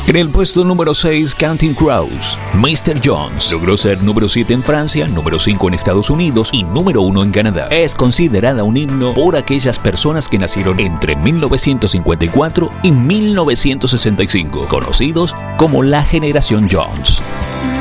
En el puesto número 6, Counting Crows, Mr. Jones. Logró ser número 7 en Francia, número 5 en Estados Unidos y número 1 en Canadá. Es considerada un himno por aquellas personas que nacieron entre 1954 y 1965, conocidos como la generación Jones.